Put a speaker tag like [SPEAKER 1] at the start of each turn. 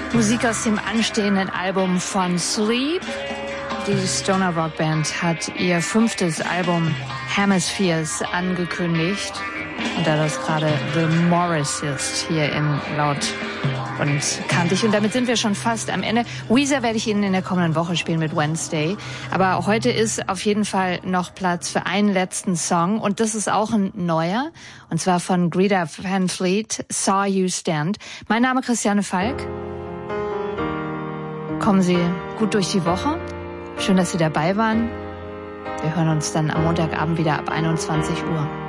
[SPEAKER 1] Musik aus dem anstehenden Album von Sleep. Die Stoner Rock Band hat ihr 5. Album Hemispheres angekündigt. Und da das gerade The Morris ist, hier in Laut und Kantig. Und damit sind wir schon fast am Ende. Weezer werde ich Ihnen in der kommenden Woche spielen mit Wednesday. Aber heute ist auf jeden Fall noch Platz für einen letzten Song. Und das ist auch ein neuer. Und zwar von Greta Van Fleet, Saw You Stand. Mein Name ist Christiane Falk. Kommen Sie gut durch die Woche. Schön, dass Sie dabei waren. Wir hören uns dann am Montagabend wieder ab 21 Uhr.